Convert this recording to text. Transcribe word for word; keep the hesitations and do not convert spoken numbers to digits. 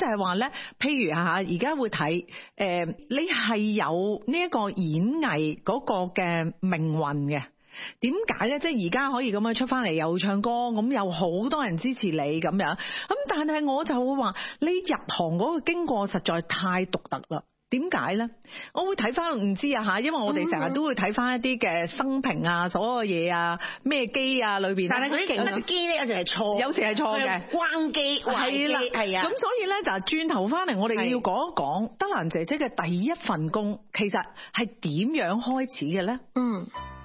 係話咧，譬如吓而家會睇誒、呃，你係有呢一個演藝嗰個嘅命運嘅。點解咧？即係而家可以咁樣出翻嚟又唱歌，咁有好多人支持你咁樣。咁但係我就會話，你入行嗰個經過實在太獨特啦。點解咧？我會睇翻唔知啊吓，因為我哋成日都會睇翻一啲嘅生平啊，所有嘢啊，咩機啊裏邊。 但係嗰啲勁機咧，有時係錯， 有時係錯嘅， 關機、壞機，係啊。 咁所以咧就轉頭翻嚟，我哋要講一講德蘭姐姐嘅第一份工，其實係點樣開始嘅咧？ 嗯。